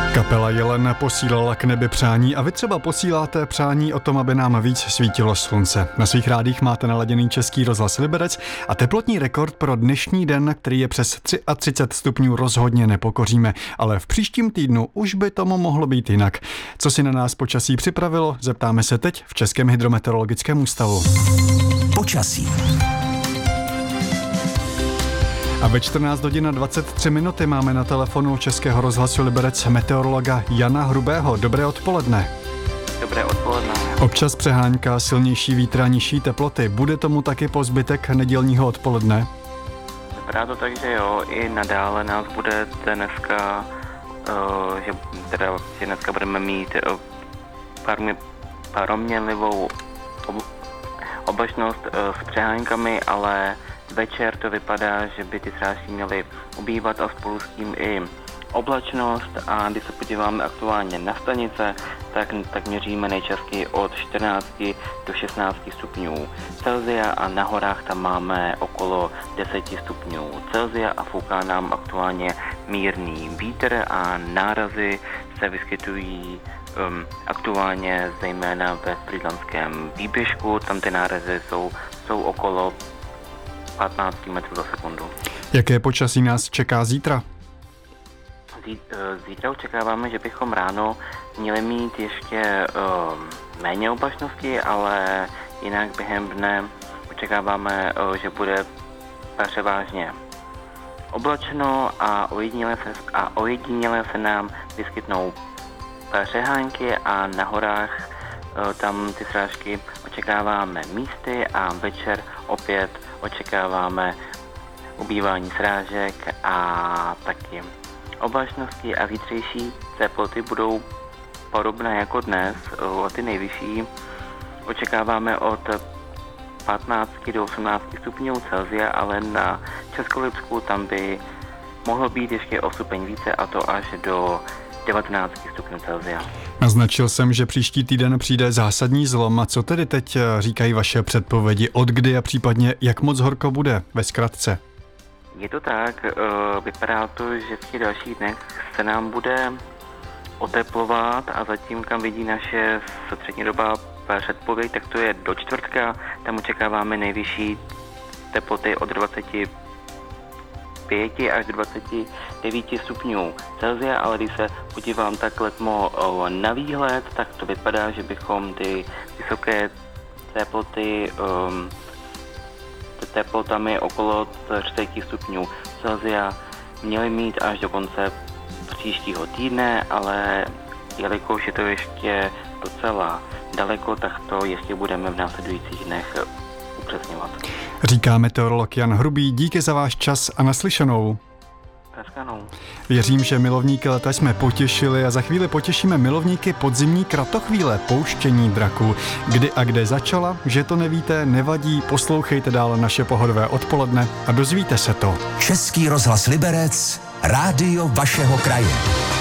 Kapela Jelen posílala k nebi přání a vy třeba posíláte přání o tom, aby nám víc svítilo slunce. Na svých rádích máte naladěný Český rozhlas Liberec a teplotní rekord pro dnešní den, který je přes 33 stupňů, rozhodně nepokoříme, ale v příštím týdnu už by tomu mohlo být jinak. Co si na nás počasí připravilo, zeptáme se teď v Českém hydrometeorologickém ústavu. Počasí. A ve 14 hodin a 23 minuty máme na telefonu Českého rozhlasu Liberec meteorologa Jana Hrubého. Dobré odpoledne. Dobré odpoledne. Občas přehánka, silnější vítr a nižší teploty. Bude tomu taky po zbytek nedělního odpoledne? Vypadá to tak, že jo, i nadále nás bude dneska, že dneska budeme mít proměnlivou oblačnost s přehánkami, ale večer to vypadá, že by ty srážky měly ubývat a spolu s tím i oblačnost, a když se podíváme aktuálně na stanice, tak měříme nejčastěji od 14 do 16 stupňů Celsia a na horách tam máme okolo 10 stupňů Celsia a fouká nám aktuálně mírný vítr a nárazy se vyskytují aktuálně zejména ve Frýdlantském výběžku, tam ty nárazy jsou okolo 15 metrů za sekundu. Jaké počasí nás čeká zítra? Zítra očekáváme, že bychom ráno měli mít ještě méně oblačnosti, ale jinak během dne očekáváme, že bude převážně oblačno a ojediněle se nám vyskytnou přehánky a na horách tam ty srážky očekáváme místy a večer opět očekáváme ubývání srážek a taky oblačnosti a zítřejší teploty budou podobné jako dnes. Ty nejvyšší očekáváme od 15 do 18 stupňů Celsia, ale na Českolipsku tam by mohlo být ještě o stupeň více, a to až do 19 stupňů Celsia. Naznačil jsem, že příští týden přijde zásadní zlom. A co tedy teď říkají vaše předpovědi? Od kdy a případně jak moc horko bude? Ve zkratce. Je to tak, vypadá to, že v těch dalších dnech se nám bude oteplovat a zatím, kam vidí naše střednědobá předpověď, tak to je do čtvrtka. Tam očekáváme nejvyšší teploty od 25 až 29 stupňů Celsia, ale když se podívám tak letmo na výhled, tak to vypadá, že bychom ty vysoké teploty teplotami okolo 30 stupňů Celsia měli mít až do konce příštího týdne, ale jelikož je to ještě docela daleko, tak to ještě budeme v následujících dnech upřesňovat. Říká meteorolog Jan Hrubý, díky za váš čas a naslyšenou. Věřím, že milovníky leta jsme potěšili a za chvíli potěšíme milovníky podzimní kratochvíle, pouštění draků. Kdy a kde začala, že to nevíte, nevadí, poslouchejte dál naše pohodové odpoledne a dozvíte se to. Český rozhlas Liberec, rádio vašeho kraje.